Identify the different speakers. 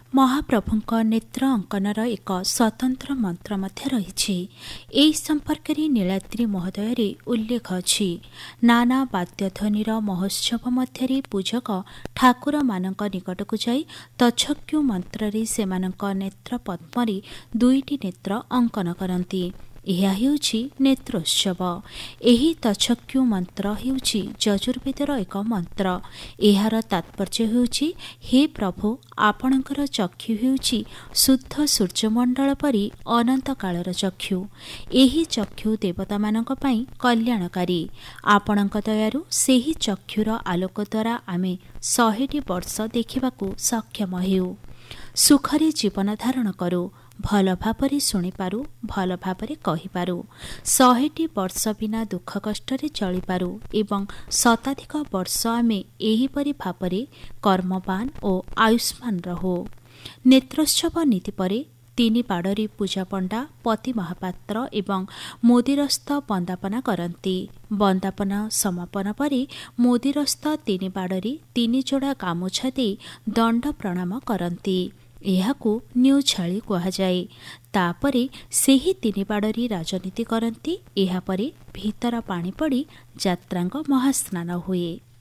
Speaker 1: महाप्रभुଙ୍କ नेत्र अंकनर एक स्वतंत्र मंत्र मध्य रही। एही संपर्क नीलाद्री महोदय उल्लेख अछि। नाना वाद्यध्वनिर महोत्सव मध्य पूजक ठाकुर मानक निकटकू जाई तक्षक्यु मंत्र सेमानक नेत्र पद्मरे दुईटी नेत्र अंकन करती। ଏହା ହେଉଛି ନେତ୍ରୋତ୍ସବ। ଏହି ତକ୍ଷକ୍ୟୁ ମନ୍ତ୍ର ହେଉଛି ଯଜୁର୍ବେଦର ଏକ ମନ୍ତ୍ର। ଏହାର ତାତ୍ପର୍ଯ୍ୟ ହେଉଛି, ହେ ପ୍ରଭୁ, ଆପଣଙ୍କର ଚକ୍ଷୁ ହେଉଛି ଶୁଦ୍ଧ ସୂର୍ଯ୍ୟମଣ୍ଡଳ ପରି ଅନନ୍ତ କାଳର ଚକ୍ଷୁ। ଏହି ଚକ୍ଷୁ ଦେବତାମାନଙ୍କ ପାଇଁ କଲ୍ୟାଣକାରୀ। ଆପଣଙ୍କ ଦୟାରୁ ସେହି ଚକ୍ଷୁର ଆଲୋକ ଦ୍ୱାରା ଆମେ 100ଟି ବର୍ଷ ଦେଖିବାକୁ ସକ୍ଷମ ହେଉ। ସୁଖରେ ଜୀବନ ଧାରଣ କରୁ, ଭଲ ଭାବରେ ଶୁଣିପାରୁ, ଭଲ ଭାବରେ କହିପାରୁ, 100ଟି ବର୍ଷ ବିନା ଦୁଃଖ କଷ୍ଟରେ ଚଳିପାରୁ ଏବଂ ଶତାଧିକ ବର୍ଷ ଆମେ ଏହିପରି ଭାବରେ କର୍ମବାନ ଓ ଆୟୁଷ୍ମାନ ରହୁ। ନେତ୍ରୋତ୍ସବ ନୀତି ପରେ 3 ବାଡ଼ରେ ପୂଜା ପଣ୍ଡା, ପତି ମହାପାତ୍ର ଏବଂ ମୋଦିରସ୍ତ ବନ୍ଦାପନା କରନ୍ତି। ବନ୍ଦାପନା ସମାପନ ପରେ ମୋଦିରସ୍ତ 3 ବାଡ଼ରେ 3 ଯୋଡ଼ା ଗାମୁଛା ଦେଇ ଦଣ୍ଡ ପ୍ରଣାମ କରନ୍ତି। ଏହାକୁ ନ୍ୟୁଛାଳି କୁହାଯାଏ। ତାପରେ ସେହି 3 ବାଡ଼ରେ ରାଜନୀତି କରନ୍ତି। ଏହାପରେ ଭିତର ପାଣି ପଡ଼ି ଯାତ୍ରାଙ୍କ ମହାସ୍ନାନ ହୁଏ।